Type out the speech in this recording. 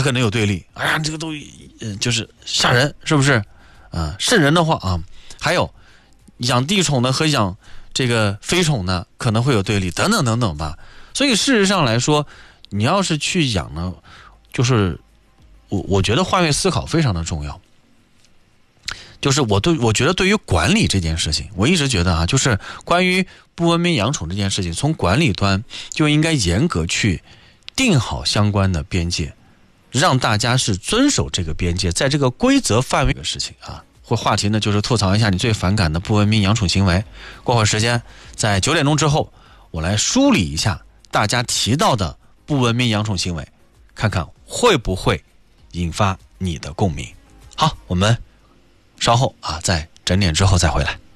可能有对立，哎呀，这个都就是吓人，是不是？瘆人的话啊，还有养地宠的和养这个飞宠呢，可能会有对立，等等等等吧。所以事实上来说，你要是去养呢，就是我觉得换位思考非常的重要。就是我觉得对于管理这件事情，我一直觉得啊，就是关于不文明养宠这件事情，从管理端就应该严格去定好相关的边界，让大家是遵守这个边界，在这个规则范围的事情啊。或话题呢，就是吐槽一下你最反感的不文明养宠行为。过会儿时间，在9点钟之后，我来梳理一下大家提到的不文明养宠行为，看看会不会引发你的共鸣。好，我们稍后啊，在整点之后再回来。